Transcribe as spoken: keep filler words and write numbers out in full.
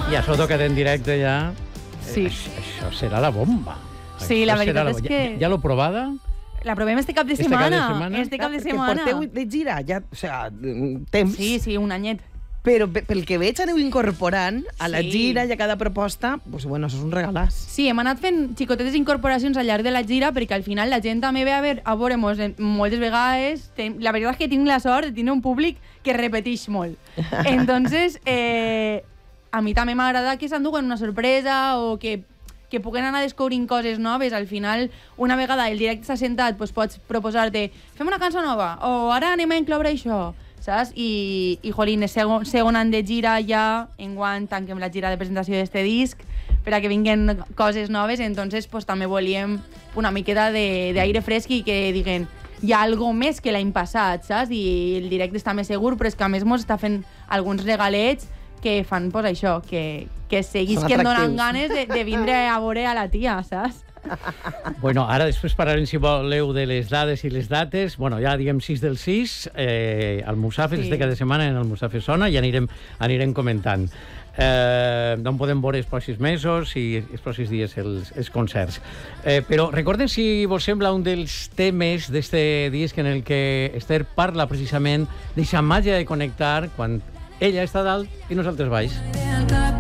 I això tocat en directe ja... Sí. Això, això serà la bomba. Sí, la Això veritat serà és ja, que... Ja l'ho provada? La provem este cap de Este setmana. cap de setmana? Este cap de Perquè setmana. porteu de gira, ja, o sea, temps. Sí, sí, un anyet. Però pe- pel que veig aneu incorporant a la Sí. gira i a cada proposta, pues, bueno, això és un regalàs. Sí, hem anat fent xicotetes incorporacions al llarg de la gira perquè al final la gent també ve a, ver, a veure-mos moltes vegades. Ten, la veritat és que tinc la sort de tenir un públic que repeteix molt. Entonces, eh, a mi també m'agrada que s'enduguen una sorpresa o que que puguen anar descobrint coses noves. Al final, una vegada el directe s'ha sentat, doncs pots proposar-te fem una cançó nova, o ara anem a incloure això, saps? I, i jolín, és segon, segon any de gira ja, enguany tanquem la gira de presentació d'este disc, per a que vinguen coses noves, entonces pues, també volíem una miqueta d'aire fresc i que diguen hi ha algo més que l'any passat, saps? I el directe està més segur, però és que a més mos està fent alguns regalets que fan, pues, això, que, que seguisquen donant ganes de, de vindre a veure a la tia, saps? Bueno, ara després parlarem, si voleu, de les dades i les dates. Bueno, ja diguem sis del sis, eh, al Musafes, sí. Este cada setmana en el Musafes Sona, i anirem, anirem comentant. Eh, d'on podem veure els pròxims mesos i els pròxims dies els, els concerts. Eh, però recorden, si vos sembla, un dels temes d'este disc en el que Esther parla precisament d'aquesta màgia de connectar quan ella està dalt i nosaltres baix.